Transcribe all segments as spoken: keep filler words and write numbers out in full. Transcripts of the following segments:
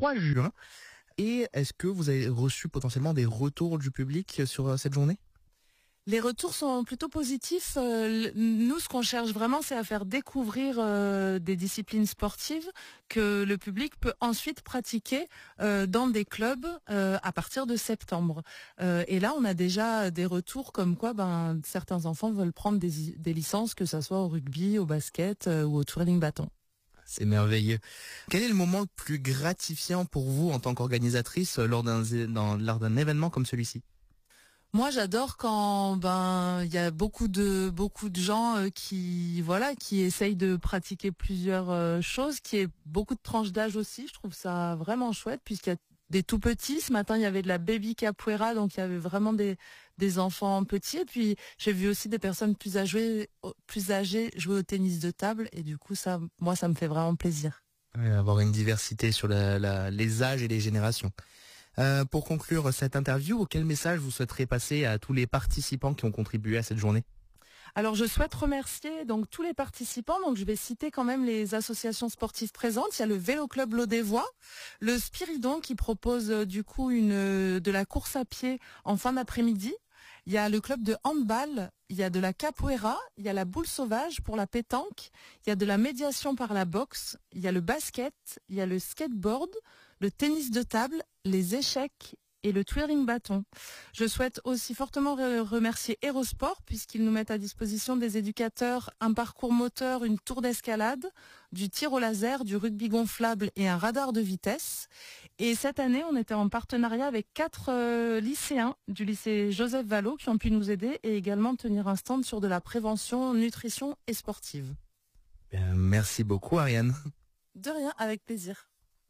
trois juin. Et est-ce que vous avez reçu potentiellement des retours du public sur euh, cette journée ? Les retours sont plutôt positifs. Euh, nous, ce qu'on cherche vraiment, c'est à faire découvrir euh, des disciplines sportives que le public peut ensuite pratiquer euh, dans des clubs euh, à partir de septembre. Euh, et là, on a déjà des retours comme quoi ben, certains enfants veulent prendre des, des licences, que ça soit au rugby, au basket euh, ou au twirling bâton. C'est merveilleux. Quel est le moment le plus gratifiant pour vous en tant qu'organisatrice lors d'un, dans, lors d'un événement comme celui-ci ? Moi, j'adore quand ben il y a beaucoup de beaucoup de gens euh, qui voilà qui essayent de pratiquer plusieurs euh, choses, qui est beaucoup de tranches d'âge aussi. Je trouve ça vraiment chouette puisqu'il y a des tout petits. Ce matin, il y avait de la baby capoeira, donc il y avait vraiment des des enfants petits. Et puis j'ai vu aussi des personnes plus âgées plus âgées jouer au tennis de table. Et du coup, ça, moi, ça me fait vraiment plaisir. Ouais, avoir une diversité sur la, la, les âges et les générations. Euh, pour conclure cette interview, quel message vous souhaiterez passer à tous les participants qui ont contribué à cette journée ? Alors je souhaite remercier donc tous les participants. Donc je vais citer quand même les associations sportives présentes. Il y a le Vélo Club Lodévois, le Spiridon qui propose euh, du coup une euh, de la course à pied en fin d'après-midi. Il y a le club de handball, il y a de la capoeira, il y a la boule sauvage pour la pétanque, il y a de la médiation par la boxe, il y a le basket, il y a le skateboard, le tennis de table, les échecs et le twirling bâton. Je souhaite aussi fortement remercier Hérosport puisqu'ils nous mettent à disposition des éducateurs un parcours moteur, une tour d'escalade, du tir au laser, du rugby gonflable et un radar de vitesse. Et cette année, on était en partenariat avec quatre euh, lycéens du lycée Joseph Vallot qui ont pu nous aider et également tenir un stand sur de la prévention, nutrition et sportive. Bien, merci beaucoup Ariane. De rien, avec plaisir.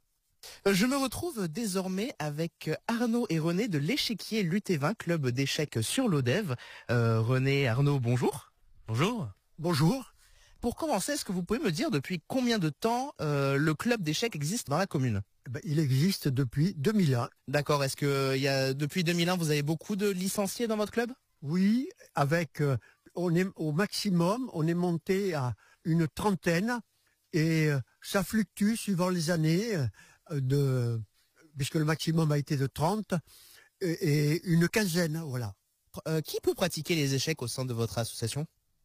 Je me retrouve désormais avec Arnaud et René de l'échiquier Lutévin, club d'échecs sur l'Odève. Euh, René, Arnaud, bonjour. Bonjour. Bonjour. Pour commencer, est-ce que vous pouvez me dire depuis combien de temps euh, le club d'échecs existe dans la commune ? Ben, il existe depuis deux mille un. D'accord, est-ce que il y a, depuis deux mille un, vous avez beaucoup de licenciés dans votre club ? Oui, avec euh, on est au maximum, on est monté à une trentaine et euh, ça fluctue suivant les années. Euh, de puisque le maximum a été de trente et, et une quinzaine, voilà. Euh, qui peut pratiquer les échecs au sein de votre association ?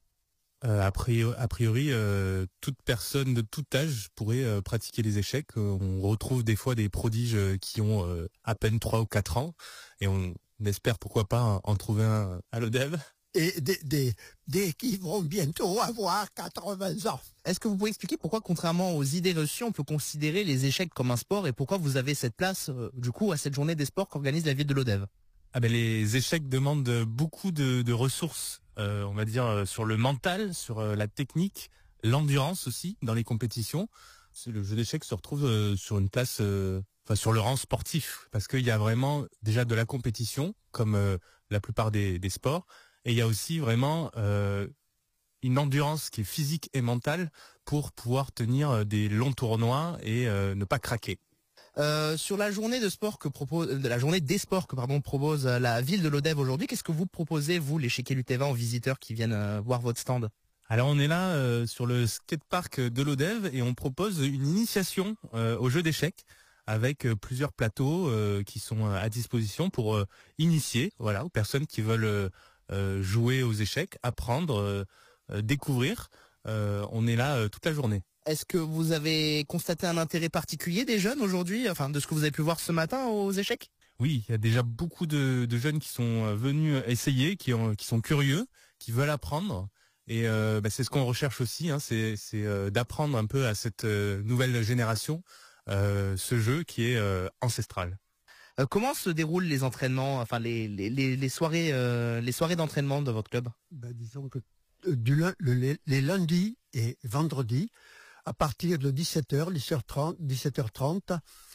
Euh, a priori, a priori euh, toute personne de tout âge pourrait euh, pratiquer les échecs. Euh, on retrouve des fois des prodiges qui ont euh, à peine trois ou quatre ans et on espère pourquoi pas en, en trouver un à l'Odève. Et des, des, des qui vont bientôt avoir quatre-vingts ans. Est-ce que vous pouvez expliquer pourquoi, contrairement aux idées reçues, on peut considérer les échecs comme un sport et pourquoi vous avez cette place, euh, du coup, à cette journée des sports qu'organise la ville de l'Odève ? Ah ben les échecs demandent beaucoup de, de ressources, euh, on va dire euh, sur le mental, sur euh, la technique, l'endurance aussi dans les compétitions. C'est, le jeu d'échecs se retrouve euh, sur une place, euh, enfin sur le rang sportif, parce qu'il y a vraiment déjà de la compétition, comme euh, la plupart des, des sports. Et il y a aussi vraiment euh, une endurance qui est physique et mentale pour pouvoir tenir des longs tournois et euh, ne pas craquer. Euh, sur la journée de sport que propose, de la journée des sports que pardon propose la ville de l'Odève aujourd'hui, qu'est-ce que vous proposez vous, l'échiquier Lutévin, aux visiteurs qui viennent euh, voir votre stand ? Alors on est là euh, sur le skatepark de l'Odève et on propose une initiation euh, au jeu d'échecs avec euh, plusieurs plateaux euh, qui sont à disposition pour euh, initier, voilà, aux personnes qui veulent euh, Euh, jouer aux échecs, apprendre, euh, euh, découvrir. Euh, on est là euh, toute la journée. Est-ce que vous avez constaté un intérêt particulier des jeunes aujourd'hui, enfin de ce que vous avez pu voir ce matin aux échecs ? Oui, il y a déjà beaucoup de, de jeunes qui sont venus essayer, qui, ont, qui sont curieux, qui veulent apprendre. Et euh, bah, c'est ce qu'on recherche aussi, hein, c'est, c'est euh, d'apprendre un peu à cette euh, nouvelle génération euh, ce jeu qui est euh, ancestral. Euh, comment se déroulent les entraînements, enfin les les les, les soirées euh, les soirées d'entraînement de votre club ? Ben, disons que euh, du, le, les, les lundis et vendredis, à partir de dix-sept heures, dix-sept heures trente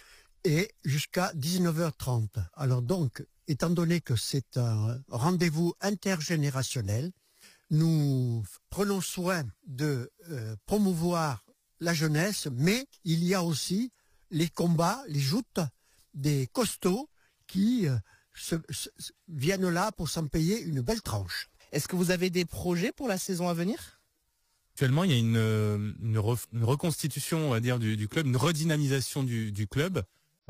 et jusqu'à dix-neuf heures trente. Alors donc, étant donné que c'est un rendez-vous intergénérationnel, nous prenons soin de euh, promouvoir la jeunesse, mais il y a aussi les combats, les joutes des costauds qui euh, se, se, viennent là pour s'en payer une belle tranche. Est-ce que vous avez des projets pour la saison à venir ? Actuellement, il y a une, une, re, une reconstitution, on va dire, du, du club, une redynamisation du, du club.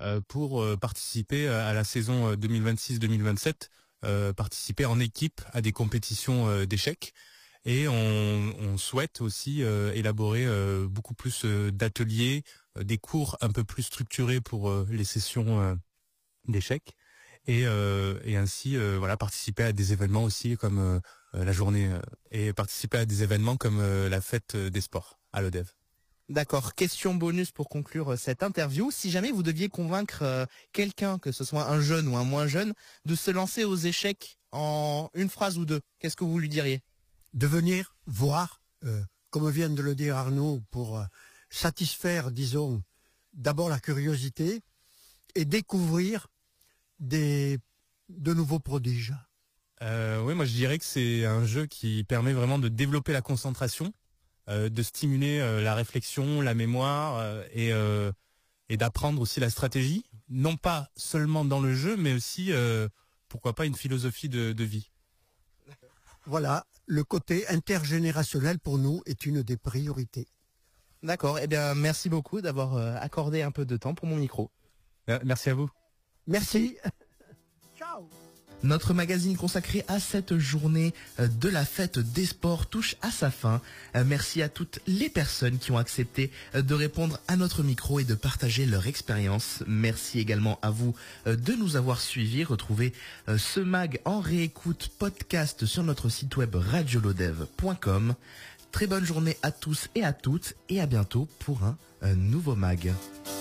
euh, pour euh, participer à la saison deux mille vingt-six deux mille vingt-sept, euh, participer en équipe à des compétitions euh, d'échecs. Et on, on souhaite aussi euh, élaborer euh, beaucoup plus euh, d'ateliers, euh, des cours un peu plus structurés pour euh, les sessions euh, d'échecs, et, euh, et ainsi euh, voilà participer à des événements aussi comme euh, la journée euh, et participer à des événements comme euh, la fête des sports à l'O D E V. D'accord. Question bonus pour conclure cette interview. Si jamais vous deviez convaincre euh, quelqu'un, que ce soit un jeune ou un moins jeune, de se lancer aux échecs en une phrase ou deux, qu'est-ce que vous lui diriez? De venir voir, euh, comme vient de le dire Arnaud, pour euh, satisfaire, disons, d'abord la curiosité et découvrir des, de nouveaux prodiges. Euh, oui, moi je dirais que c'est un jeu qui permet vraiment de développer la concentration, euh, de stimuler euh, la réflexion, la mémoire euh, et, euh, et d'apprendre aussi la stratégie, non pas seulement dans le jeu, mais aussi, euh, pourquoi pas, une philosophie de, de vie. Voilà, le côté intergénérationnel pour nous est une des priorités. D'accord. Eh bien, merci beaucoup d'avoir euh, accordé un peu de temps pour mon micro. Merci à vous. Merci. Ciao. Notre magazine consacré à cette journée de la fête des sports touche à sa fin. Merci à toutes les personnes qui ont accepté de répondre à notre micro et de partager leur expérience. Merci également à vous de nous avoir suivis. Retrouvez ce mag en réécoute podcast sur notre site web radio lodev point com. Très bonne journée à tous et à toutes et à bientôt pour un nouveau mag.